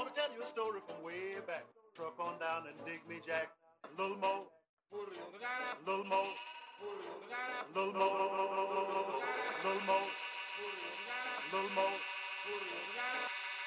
gonna tell you a story from way back. Truck on down and dig me, Jack. A little more. A little more. A little more. A little more. A little more.